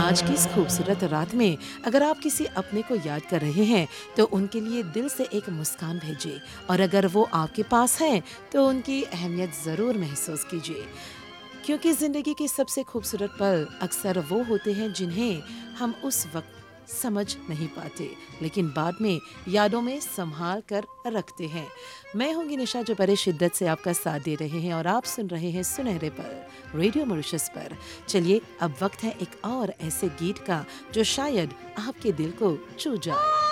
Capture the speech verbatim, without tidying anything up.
आज की इस खूबसूरत रात में अगर आप किसी अपने को याद कर रहे हैं तो उनके लिए दिल से एक मुस्कान भेजिए, और अगर वो आपके पास हैं तो उनकी अहमियत ज़रूर महसूस कीजिए, क्योंकि ज़िंदगी के सबसे खूबसूरत पल अक्सर वो होते हैं जिन्हें हम उस वक्त समझ नहीं पाते, लेकिन बाद में यादों में संभाल कर रखते हैं। मैं हूंगी निशा, जो बड़े शिद्दत से आपका साथ दे रहे हैं, और आप सुन रहे हैं सुनहरे पल रेडियो मॉरिशस पर। चलिए अब वक्त है एक और ऐसे गीत का जो शायद आपके दिल को छू जाए।